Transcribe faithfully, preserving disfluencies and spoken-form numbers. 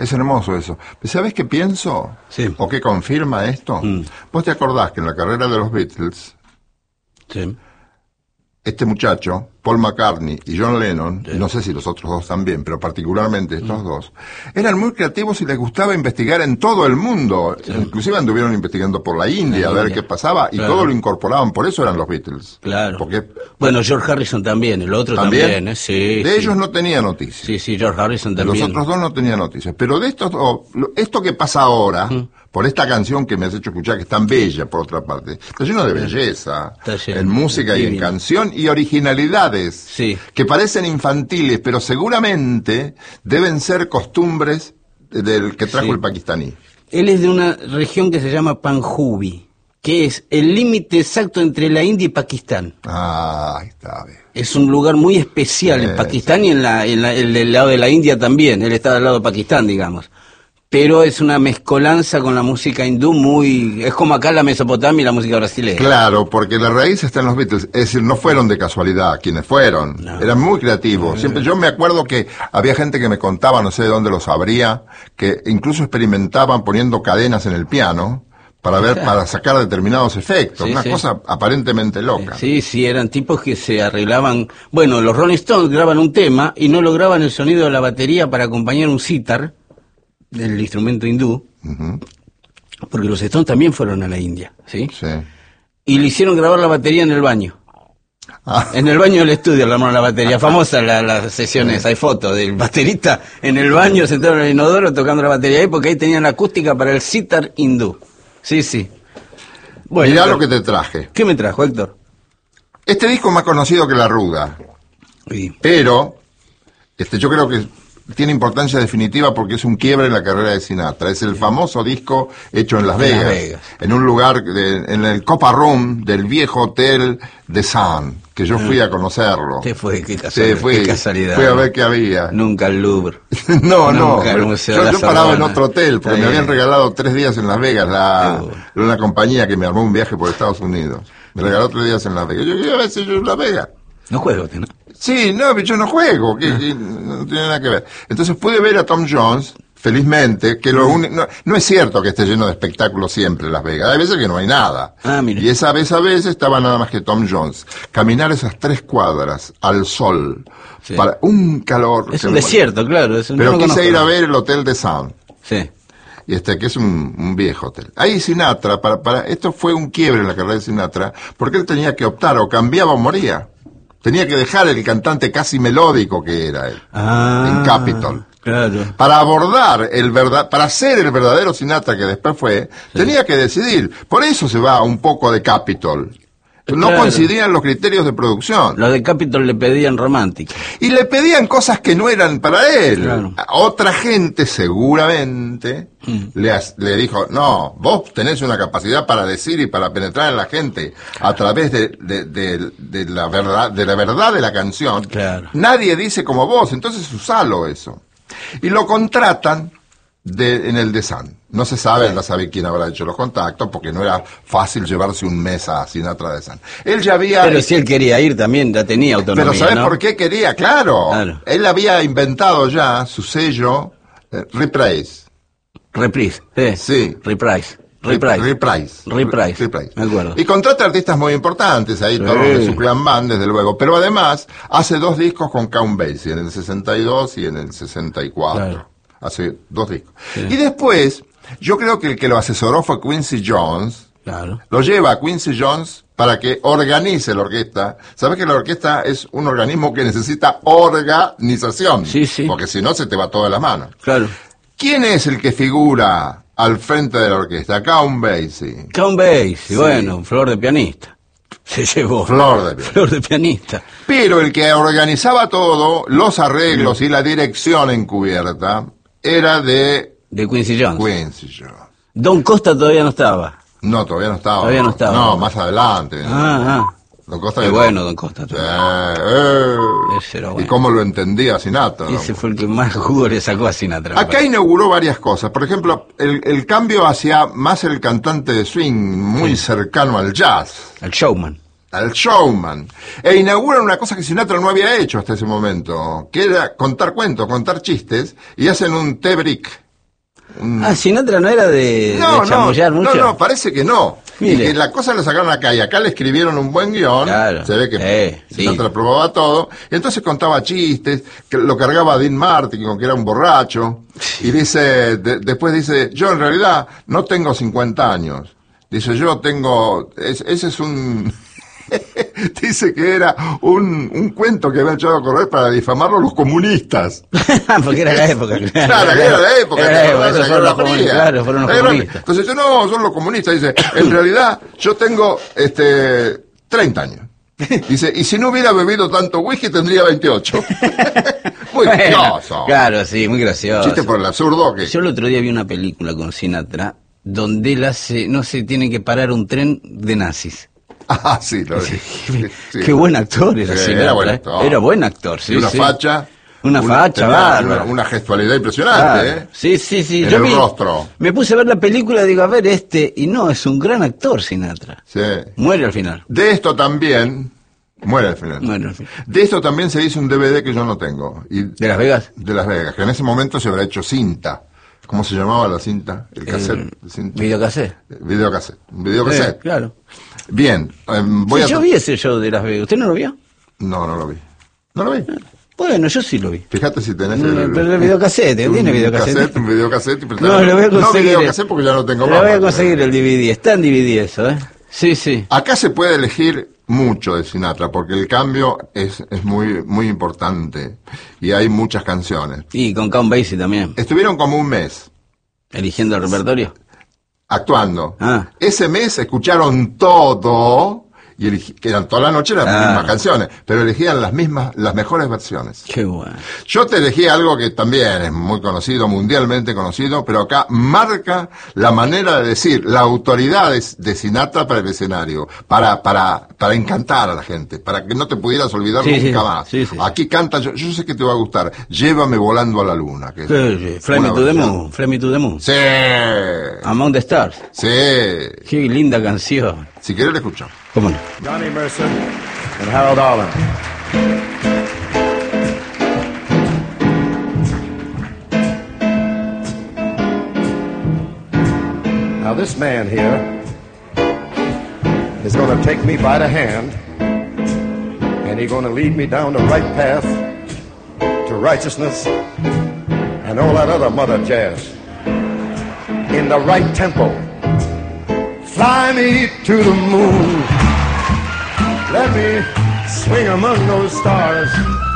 Es hermoso eso. ¿Sabés qué pienso? Sí. ¿O qué confirma esto? Mm. Vos te acordás que en la carrera de los Beatles, Sí. este muchacho, Paul McCartney y John Lennon, Sí. y no sé si los otros dos también, pero particularmente estos mm. dos, eran muy creativos y les gustaba investigar en todo el mundo. Sí. Inclusive anduvieron investigando por la India, la a ver India. qué pasaba, y claro. todo lo incorporaban, por eso eran los Beatles. Claro. Porque, bueno, George Harrison también, el otro también, también ¿eh? Sí. De sí. ellos no tenía noticias. Sí, sí, George Harrison también. De los otros dos no tenía noticias. Pero de estos dos, esto que pasa ahora, mm. por esta canción que me has hecho escuchar, que es tan bella, por otra parte, está lleno de belleza, lleno, en música y en canción, y originalidades, sí. que parecen infantiles, pero seguramente deben ser costumbres del que trajo sí. el pakistaní. Él es de una región que se llama Panjubi, que es el límite exacto entre la India y Pakistán. Ah, ahí está bien. Es un lugar muy especial sí, en Pakistán sí. y en, la, en, la, en el lado de la India también. Él está del lado de Pakistán, digamos. Pero es una mezcolanza con la música hindú muy... Es como acá la Mesopotamia y la música brasileña. Claro, porque la raíz está en los Beatles. Es decir, no fueron de casualidad quienes fueron. No. Eran muy creativos. Siempre yo me acuerdo que había gente que me contaba, no sé de dónde lo sabría, que incluso experimentaban poniendo cadenas en el piano para ver, claro. para sacar determinados efectos. Sí, una sí. cosa aparentemente loca. Sí, sí, eran tipos que se arreglaban... Bueno, los Rolling Stones graban un tema y no lograban el sonido de la batería para acompañar un sitar, del instrumento hindú, uh-huh. porque los Stones también fueron a la India, ¿sí? Sí. Y le hicieron grabar la batería en el baño. Ah. En el baño del estudio le armaron la batería. Famosa la, las sesiones, sí. hay fotos del baterista en el baño, sentado en el inodoro, tocando la batería ahí, porque ahí tenían la acústica para el sitar hindú. Sí, sí. Bueno, mirá lo que te traje. ¿Qué me trajo, Héctor? Este disco es más conocido que La Ruda. Sí. Pero, este, yo creo que tiene importancia definitiva porque es un quiebre en la carrera de Sinatra. Es el famoso disco hecho en Las Vegas, en, Las Vegas. en un lugar, de, en el Copa Room del viejo hotel de Sun, que yo fui a conocerlo. Te fue, qué casualidad. Sí, fui, qué casualidad. Fui a ver qué había. Nunca el Louvre. no, no. Nunca el Museo yo de la yo paraba Sorbona. en otro hotel porque me habían regalado tres días en Las Vegas, la, una compañía que me armó un viaje por Estados Unidos. Me regaló tres días en Las Vegas. Yo quería ver si yo en Las Vegas. No juego, ¿no? Sí, no, yo no juego, que, que no tiene nada que ver. Entonces pude ver a Tom Jones, felizmente, que lo único... No, no es cierto que esté lleno de espectáculos siempre Las Vegas, hay veces que no hay nada. Ah, mire. Y esa vez a veces estaba nada más que Tom Jones. Caminar esas tres cuadras al sol, sí. para un calor... Es un desierto, claro. Es un... Pero no quise conozco. ir a ver el Hotel de Sun. Sí. Y este que es un, un viejo hotel. Ahí Sinatra, para, para esto fue un quiebre en la carrera de Sinatra, porque él tenía que optar, o cambiaba o moría. Tenía que dejar el cantante casi melódico que era él, ah, en Capitol. Claro. Para abordar el verdad, para ser el verdadero Sinatra que después fue, sí. tenía que decidir. Por eso se va un poco de Capitol. No claro. coincidían los criterios de producción. Los de Capitol le pedían romántica. Y le pedían cosas que no eran para él. Claro. Otra gente seguramente mm. le, le dijo, no, vos tenés una capacidad para decir y para penetrar en la gente a través de, de, de, de la verdad de la verdad de la canción. Claro. Nadie dice como vos, entonces usalo eso. Y lo contratan de, en el de Sun. No se sabe, sí. no sabe quién habrá hecho los contactos, porque no era fácil llevarse un mes a Sinatra de Sun. Él ya había... Pero si él quería ir también, ya tenía autonomía, Pero ¿sabes ¿no? por qué quería? Claro. claro. Él había inventado ya su sello eh, Reprise. Reprise, sí. Sí. Reprise. Reprise. Reprise. Reprise. Reprise. Me acuerdo. Y contrata artistas muy importantes, ahí sí. todos de su clan band, desde luego. Pero además, hace dos discos con Count Basie, en el sesenta y dos y en el sesenta y cuatro. Claro. Hace dos discos. Sí. Y después, yo creo que el que lo asesoró fue Quincy Jones. Claro. Lo lleva a Quincy Jones para que organice la orquesta. ¿Sabes que la orquesta es un organismo que necesita organización? Sí, sí. Porque si no, se te va toda la mano. Claro. ¿Quién es el que figura al frente de la orquesta? Count Basie. Count Basie, sí. Bueno, flor de pianista. Se llevó. Flor de pianista. Flor de pianista. Pero el que organizaba todo, los arreglos sí. y la dirección encubierta, era de... De Quincy Jones. Quincy Jones. Don Costa todavía no estaba. No, todavía no estaba. Todavía no estaba. No, más adelante. Ah, ah. Don Costa. Qué bueno, Don Costa. Sí, eh. Ese era bueno. Y cómo lo entendía Sinatra. Ese fue el que más jugo le sacó a Sinatra. Acá inauguró varias cosas. Por ejemplo, el, el cambio hacia más el cantante de swing, muy sí. cercano al jazz. Al showman. Al showman. E inauguran una cosa que Sinatra no había hecho hasta ese momento, que era contar cuentos, contar chistes, y hacen un té brick. un... Ah, Sinatra no era de, no, de chamullar no, mucho. No, no, parece que no. Mire. Y que la cosa la sacaron acá, y acá le escribieron un buen guión, claro. se ve que eh, Sinatra sí. probaba todo, y entonces contaba chistes, que lo cargaba a Dean Martin, con que era un borracho, y dice, de, después dice, yo en realidad no tengo cincuenta años, dice, yo tengo, es, ese es un... dice que era un, un cuento que habían echado a correr para difamarlo los comunistas. Porque era la época, claro. Claro, que era la época. Era la época, esos fueron los comunistas, claro, fueron los comunistas. Entonces yo, no, son los comunistas. Dice, en realidad yo tengo este treinta años. Dice, y si no hubiera bebido tanto whisky tendría veintiocho. Muy bueno, gracioso. Claro, sí, muy gracioso. Chiste por el absurdo que... Yo el otro día vi una película con Sinatra donde él hace, no sé, tiene que parar un tren de nazis. Ah, sí, lo vi. Sí, sí. Qué buen actor era Sí, Sinatra. era buen actor. Era buen actor, sí. Y una sí. facha. Una, una facha, una, una gestualidad impresionante, claro. ¿eh? Sí, sí, sí. En Yo el vi, rostro. Me puse a ver la película y digo, a ver este, y no, es un gran actor Sinatra. Sí. Muere al final. De esto también... Muere al final. Muere al final. De esto también se hizo un D V D que yo no tengo. Y ¿De Las Vegas? De Las Vegas, que en ese momento se habrá hecho cinta. ¿Cómo se llamaba la cinta? El cassette. El cinta. videocassette. Videocassette. Un videocassette. Sí, claro. Bien. Eh, voy Sí, a... yo vi ese show de Las Vegas. ¿Usted no lo vio? No, no lo vi. No lo vi. Bueno, yo sí lo vi. Fíjate si tenés No, el... pero el videocassette, un ¿tiene videocassette? cassette, un videocassette. Pero No, lo voy a conseguir. No videocassette porque ya no tengo Lo más. voy a conseguir el D V D. Está en D V D eso, ¿eh? Sí, sí. Acá se puede elegir mucho de Sinatra, porque el cambio es, es muy, muy importante. Y hay muchas canciones. Y con Count Basie también. Estuvieron como un mes. ¿Eligiendo el repertorio? Actuando. Ah. Ese mes escucharon todo, y elegi- que eran toda la noche las Ah. mismas canciones, pero elegían las mismas, las mejores versiones. Qué bueno. Yo te elegí algo que también es muy conocido, mundialmente conocido, pero acá marca la manera de decir, la autoridad de, de Sinatra para el escenario, para, para, para encantar a la gente, para que no te pudieras olvidar Sí, nunca sí, más. sí, sí. Aquí canta, yo, yo sé que te va a gustar, Llévame volando a la luna. Que es Sí, sí. Fly me una to the versión. moon. Fly me to the moon. Sí, Among the Stars. sí. Qué linda canción. Si querés la escuchamos. ¿Cómo no? Johnny Mercer and Harold Arlen. Now this man here is going to take me by the hand, and he's going to lead me down the right path to righteousness and all that other mother jazz in the right tempo. Fly me to the moon. Let me swing among those stars.